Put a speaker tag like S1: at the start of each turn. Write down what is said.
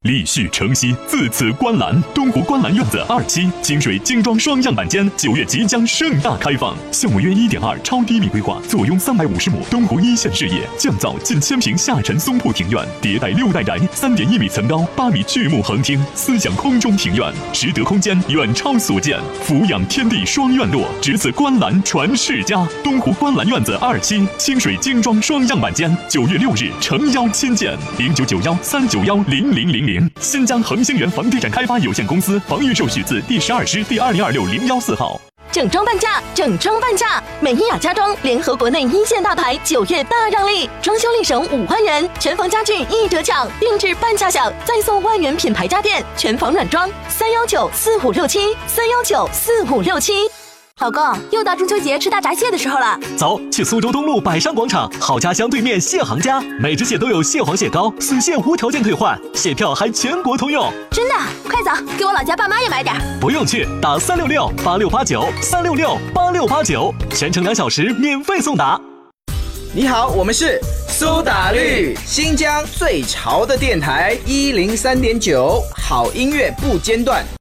S1: 立续承熙，自此观澜。东湖观澜院子2期清水精装双样板间9月即将盛大开放，项目约1.2超低密规划，坐拥350亩东湖一线视野，降噪近1000平下沉松铺庭院，迭代6代宅，3.1米层高，8米巨木横厅，思想空中庭院，实得空间远超所见，俯仰天地双院落，值此观澜传世家。东湖观澜院子2期清水精装双样板间，9月6日诚邀亲见，0991391000。新疆恒星源房地产开发有限公司房预售许字第12师第2026014号。
S2: 整装半价，整装半价！美伊雅家装联合国内一线大牌9月大让利，装修立省5万元，全房家具一折抢，定制半价享，再送万元品牌家电，全房软装3194567，3194567。老公，又到中秋节吃大闸蟹的时候了，
S3: 走，去苏州东路百商广场好家乡对面蟹行家，每只蟹都有蟹黄蟹膏，死蟹无条件退换，蟹票还全国通用。
S2: 真的？快走，给我老家爸妈也买点。
S3: 不用去，打3668689，3668689，全程2小时免费送达。
S4: 你好，我们是苏打绿，新疆最潮的电台103.9，好音乐不间断。